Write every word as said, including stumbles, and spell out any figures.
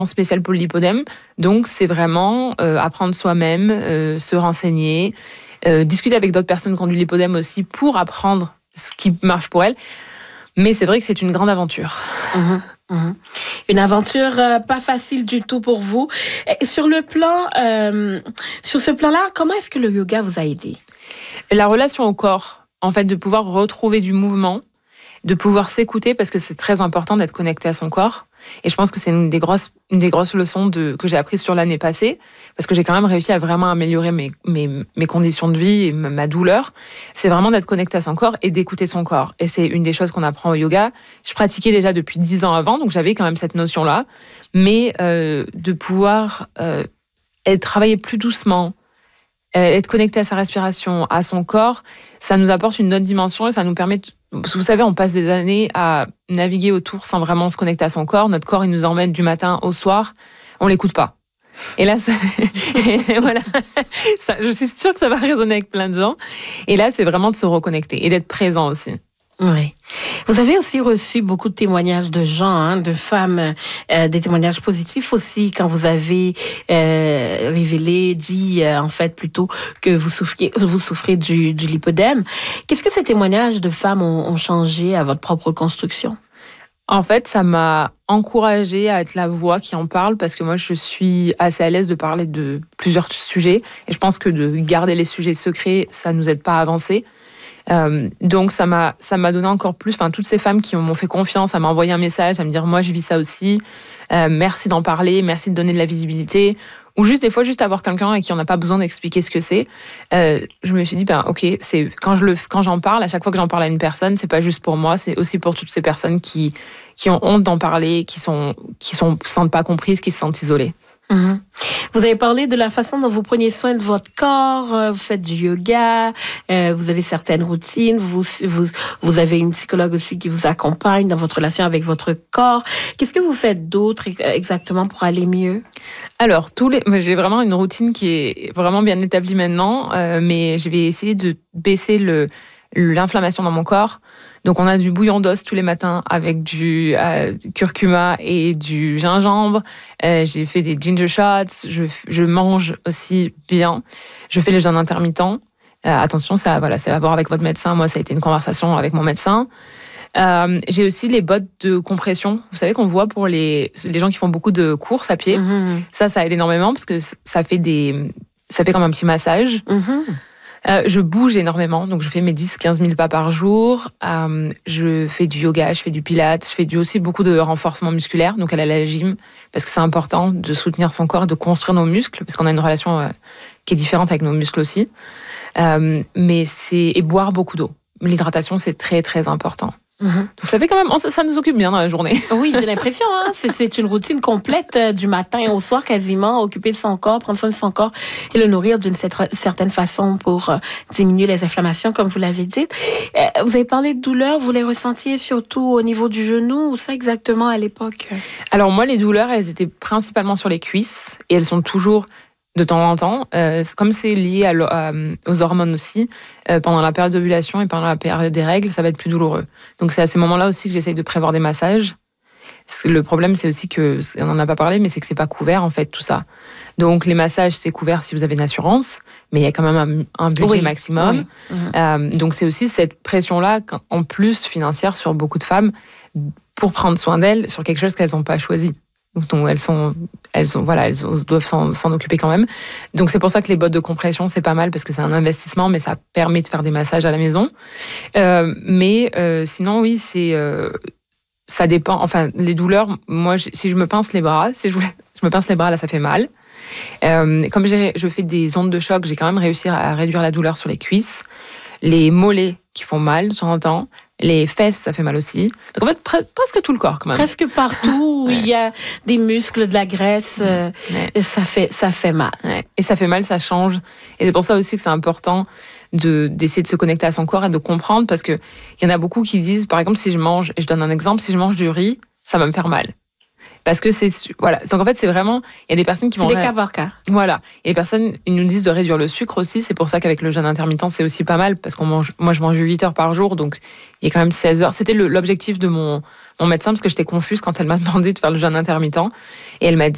spécial pour le lipodème. Donc, c'est vraiment euh, apprendre soi-même, euh, se renseigner, euh, discuter avec d'autres personnes qui ont du lipodème aussi pour apprendre ce qui marche pour elles. Mais c'est vrai que c'est une grande aventure. Mmh, mmh. Une aventure euh, pas facile du tout pour vous. Et sur le plan, euh, sur ce plan-là, comment est-ce que le yoga vous a aidé? La relation au corps, en fait, de pouvoir retrouver du mouvement, de pouvoir s'écouter, parce que c'est très important d'être connecté à son corps. Et je pense que c'est une des grosses, une des grosses leçons de, que j'ai apprises sur l'année passée, parce que j'ai quand même réussi à vraiment améliorer mes, mes, mes conditions de vie et ma douleur. C'est vraiment d'être connecté à son corps et d'écouter son corps. Et c'est une des choses qu'on apprend au yoga. Je pratiquais déjà depuis dix ans avant, donc j'avais quand même cette notion-là. Mais euh, de pouvoir euh, être, travailler plus doucement, être connecté à sa respiration, à son corps, ça nous apporte une autre dimension et ça nous permet... De... Vous savez, on passe des années à naviguer autour sans vraiment se connecter à son corps. Notre corps, il nous emmène du matin au soir. On l'écoute pas. Et là, ça... et voilà. Ça, je suis sûre que ça va résonner avec plein de gens. Et là, c'est vraiment de se reconnecter et d'être présent aussi. Oui. Vous avez aussi reçu beaucoup de témoignages de gens, hein, de femmes, euh, des témoignages positifs aussi, quand vous avez euh, révélé, dit euh, en fait plutôt que vous souffriez, vous souffrez du, du lipodème. Qu'est-ce que ces témoignages de femmes ont, ont changé à votre propre construction? En fait, ça m'a encouragée à être la voix qui en parle, parce que moi, je suis assez à l'aise de parler de plusieurs sujets. Et je pense que de garder les sujets secrets, ça ne nous aide pas à avancer. Euh, donc ça m'a ça m'a donné encore plus, enfin toutes ces femmes qui m'ont fait confiance à m'envoyer un message, à me dire moi je vis ça aussi, euh, merci d'en parler, merci de donner de la visibilité, ou juste des fois juste avoir quelqu'un à qui on n'a pas besoin d'expliquer ce que c'est. Euh, je me suis dit ben ok, c'est quand je le quand j'en parle, à chaque fois que j'en parle à une personne, c'est pas juste pour moi, c'est aussi pour toutes ces personnes qui qui ont honte d'en parler, qui sont qui sont se sentent pas comprises, qui se sentent isolées. Mmh. Vous avez parlé de la façon dont vous preniez soin de votre corps, vous faites du yoga, euh, vous avez certaines routines, vous, vous, vous avez une psychologue aussi qui vous accompagne dans votre relation avec votre corps. Qu'est-ce que vous faites d'autre exactement pour aller mieux? Alors, tous les, j'ai vraiment une routine qui est vraiment bien établie maintenant, euh, mais je vais essayer de baisser le, l'inflammation dans mon corps. Donc, on a du bouillon d'os tous les matins avec du euh, curcuma et du gingembre. Euh, j'ai fait des ginger shots. Je, je mange aussi bien. Je fais les jeûnes intermittents. Euh, attention, ça, voilà, c'est à voir avec votre médecin. Moi, ça a été une conversation avec mon médecin. Euh, j'ai aussi les bottes de compression. Vous savez qu'on voit pour les, les gens qui font beaucoup de courses à pied. Mmh. Ça, ça aide énormément parce que ça fait, des, ça fait comme un petit massage. Mmh. Euh, je bouge énormément, donc je fais mes dix à quinze mille pas par jour. Euh, je fais du yoga, je fais du pilates, je fais du, aussi beaucoup de renforcement musculaire, donc aller à la gym, parce que c'est important de soutenir son corps, de construire nos muscles, parce qu'on a une relation euh, qui est différente avec nos muscles aussi. Euh, mais c'est, et boire beaucoup d'eau. L'hydratation, c'est très, très important. Mmh. Donc ça fait quand même, ça nous occupe bien dans la journée. Oui, j'ai l'impression, hein, c'est, c'est une routine complète euh, du matin au soir quasiment, occuper de son corps, prendre soin de son corps et le nourrir d'une certaine façon pour euh, diminuer les inflammations, comme vous l'avez dit. Euh, vous avez parlé de douleurs, vous les ressentiez surtout au niveau du genou, ou ça exactement à l'époque? Alors moi, les douleurs, elles étaient principalement sur les cuisses et elles sont toujours de temps en temps. Euh, comme c'est lié à, à, aux hormones aussi, euh, pendant la période d'ovulation et pendant la période des règles, ça va être plus douloureux. Donc c'est à ces moments-là aussi que j'essaye de prévoir des massages. Le problème, c'est aussi que, on n'en a pas parlé, mais c'est que c'est pas couvert en fait tout ça. Donc les massages, c'est couvert si vous avez une assurance, mais il y a quand même un, un budget oui. maximum. Oui. Mmh. Euh, donc c'est aussi cette pression-là, en plus financière, sur beaucoup de femmes, pour prendre soin d'elles sur quelque chose qu'elles n'ont pas choisi. Donc elles sont, elles sont, voilà, elles doivent s'en, s'en occuper quand même. Donc c'est pour ça que les bottes de compression c'est pas mal parce que c'est un investissement, mais ça permet de faire des massages à la maison. Euh, mais euh, sinon oui, c'est, euh, ça dépend. Enfin les douleurs, moi si je me pince les bras, si je, voulais, je me pince les bras là, ça fait mal. Euh, comme j'ai, je fais des ondes de choc, j'ai quand même réussi à réduire la douleur sur les cuisses, les mollets qui font mal de temps en temps. Les fesses, ça fait mal aussi. Donc en fait, pre- presque tout le corps quand même. Presque partout où ouais. il y a des muscles, de la graisse, euh, ouais. ça, fait, ça fait mal. Ouais. Et ça fait mal, ça change. Et c'est pour ça aussi que c'est important de, d'essayer de se connecter à son corps et de comprendre, parce qu'il y en a beaucoup qui disent, par exemple, si je mange, et je donne un exemple, si je mange du riz, ça va me faire mal. Parce que c'est... Voilà. Donc en fait, c'est vraiment... Il y a des personnes qui c'est vont... C'est des cas par cas. Voilà. Et les personnes, ils nous disent de réduire le sucre aussi. C'est pour ça qu'avec le jeûne intermittent, c'est aussi pas mal. Parce qu'on mange... Moi, je mange huit heures par jour. Donc, il y a quand même seize heures. C'était le, l'objectif de mon, mon médecin, parce que j'étais confuse quand elle m'a demandé de faire le jeûne intermittent. Et elle m'a dit...